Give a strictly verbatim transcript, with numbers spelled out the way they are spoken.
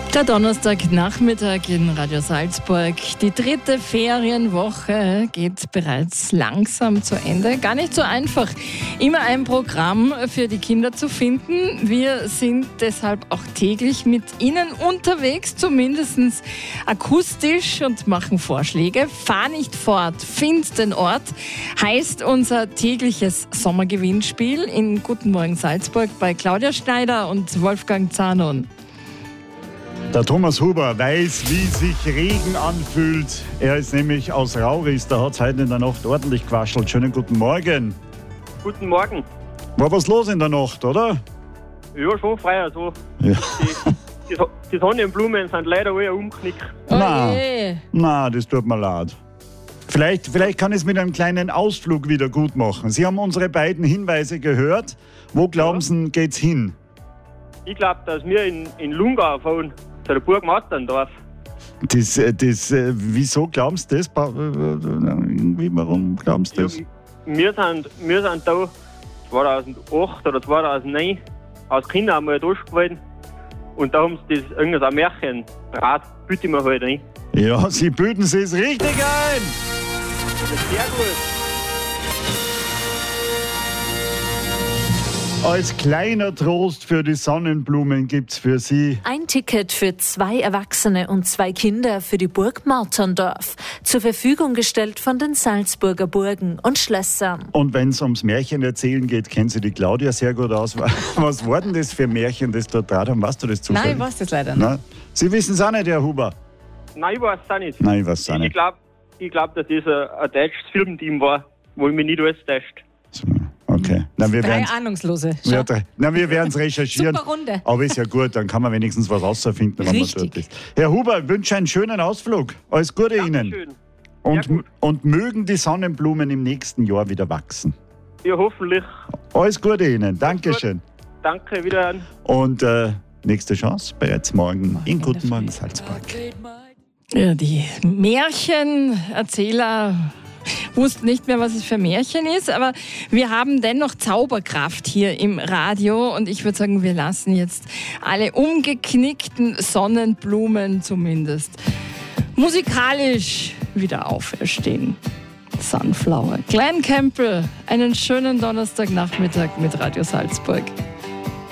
Der Donnerstagnachmittag in Radio Salzburg. Die dritte Ferienwoche geht bereits langsam zu Ende. Gar nicht so einfach, immer ein Programm für die Kinder zu finden. Wir sind deshalb auch täglich mit Ihnen unterwegs, zumindest akustisch, und machen Vorschläge. Fahr nicht fort, find den Ort, heißt unser tägliches Sommergewinnspiel in Guten Morgen Salzburg bei Claudia Schneider und Wolfgang Zahnon. Der Thomas Huber weiß, wie sich Regen anfühlt. Er ist nämlich aus Rauris, da hat es heute in der Nacht ordentlich gewaschelt. Schönen guten Morgen. Guten Morgen. War was los in der Nacht, oder? Ja, schon frei. Also. Ja. Die, die, die Sonnenblumen sind leider alle umgeknickt. Oh Nein, je. nein, das tut mir leid. Vielleicht, vielleicht kann ich es mit einem kleinen Ausflug wieder gut machen. Sie haben unsere beiden Hinweise gehört. Wo glauben Sie, geht's hin? Ich glaube, dass wir in, in Lungau fahren, zu der Burg Matterndorf. Das, das, äh, wieso glauben Sie das? Pa- äh, Irgendwie, warum glauben Sie das? Ja, wir, sind, wir sind da zweitausendacht oder zweitausendneun als Kinder einmal durchgewählt. Und da haben sie das irgendein Märchen. Rat, bitte mir halt ein. Ja, Sie bilden es richtig ein! Das ist sehr gut. Als kleiner Trost für die Sonnenblumen gibt's für Sie Ein Ticket für zwei Erwachsene und zwei Kinder für die Burg Matterndorf. Zur Verfügung gestellt von den Salzburger Burgen und Schlössern. Und wenn es ums Märchen erzählen geht, kennen Sie die Claudia sehr gut aus. Was war denn das für Märchen, das dort draht haben? Weißt du das zufällig? Nein, ich weiß das leider nicht. Nein? Sie wissen es auch nicht, Herr Huber. Nein, ich weiß es auch nicht. Nein, ich weiß es auch Ich nicht. glaube, ich glaub, dass das ein, ein deutsches Filmteam war, wo ich mich nicht alles täuscht. So, okay. Na, wir Drei werden's- Ahnungslose. Schau. Ja, drei- na, wir werden es recherchieren. Super Runde. Aber ist ja gut, dann kann man wenigstens was rausfinden, wenn man Richtig. dort ist. Herr Huber, ich wünsche einen schönen Ausflug. Alles Gute Ihnen. Dankeschön. Und, Sehr gut. und mögen die Sonnenblumen im nächsten Jahr wieder wachsen. Ja, hoffentlich. Alles Gute Ihnen. Dankeschön. Danke, wieder an. Und äh, nächste Chance bereits morgen in in Guten der Morgen Früh. Salzburg. Ja, die Märchenerzähler wussten nicht mehr, was es für Märchen ist, aber wir haben dennoch Zauberkraft hier im Radio und ich würde sagen, wir lassen jetzt alle umgeknickten Sonnenblumen zumindest musikalisch wieder auferstehen. Sunflower. Glenn Campbell, einen schönen Donnerstagnachmittag mit Radio Salzburg.